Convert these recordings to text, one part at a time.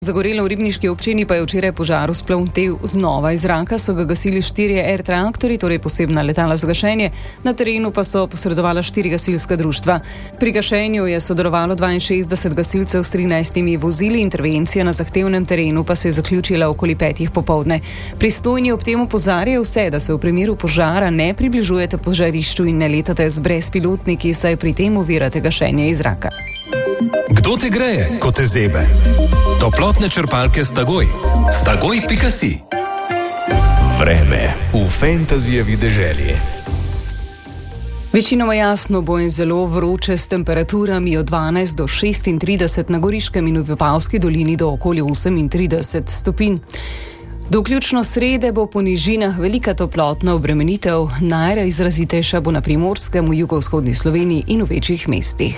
Zagorelo v ribniški občini pa je včeraj požar vzplamtel znova. Iz zraka so ga gasili 4 air traktorji, torej posebna letala za gašenje, na terenu pa so posredovala 4 gasilska društva. Pri gašenju je sodelovalo 62 gasilcev s 13 vozili, intervencija na zahtevnem terenu pa se je zaključila okoli 5 popoldne. Pristojni ob tem opozarjajo vse, da se v primeru požara ne približujete požarišču in ne letate z brezpilotniki, saj pri tem ovirate gašenje iz zraka. Kdo te greje, ko te zebe? Toplotne črpalke Stagoj. Stagoj.si. Vreme v Fantasyjevi deželi. Večinoma jasno bo in zelo vroče s temperaturami od 12 do 36 na Goriškem in v Vipavski dolini do okoli 38 stopinj. Do vključno srede bo po nižinah velika toplotna obremenitev, najizrazitejša bo na Primorskem, v jugovzhodni Sloveniji in v večjih mestih.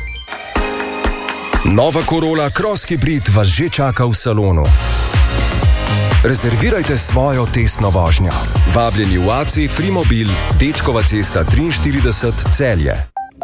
Nova Corolla Cross Hybrid vas že čaka v salonu. Rezervirajte svojo testno vožnjo. Vabljeni v ACI Frimobil, Dečkova cesta 43, Celje.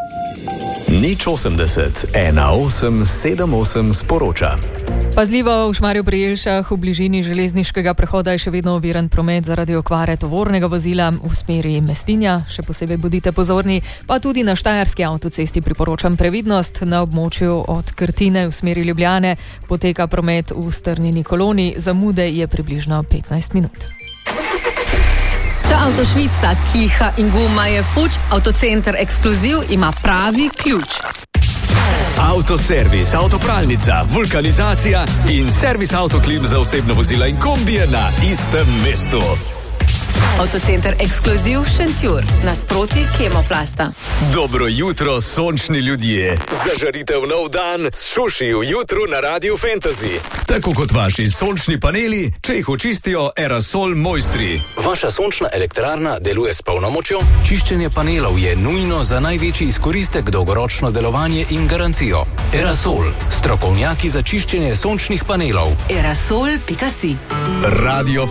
080 1878 sporoča. Pazljivo, v Šmarju pri Jelšah v bližini železniškega prehoda je še vedno oviran promet zaradi okvare tovornega vozila v smeri Mestinja. Še posebej bodite pozorni, pa tudi na Štajerski avtocesti priporočam previdnost. Na območju od Krtine v smeri Ljubljane poteka promet v strnjeni koloni, zamude je približno 15 minut. Če avto švica, kiha in guma je fuč, Avtocenter Ekskluziv ima pravi ključ. Avtoservis, avtopralnica, vulkanizacija in servis Avtoklip za osebno vozila in kombije na istem mestu. Avtocenter Ekskluziv Šentjur, nasproti Kemoplasta. Dobro jutro, sončni ljudje. Zažarite v nov dan s Šuši v jutru na Radiu Fantasy. Tako kot vaši sončni paneli, če jih očistijo Aerosol mojstri. Vaša sončna elektrarna deluje s polno močjo? Čiščenje panelov je nujno za največji izkoristek, dolgoročno delovanje in garancijo. Aerosol, strokovnjaki za čiščenje sončnih panelov. Aerosol.si. Radio